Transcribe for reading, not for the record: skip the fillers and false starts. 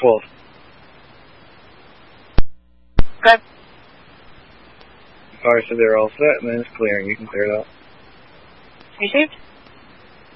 12. Okay. Alright, so they're all set, and then it's clearing. You can clear it out. Received.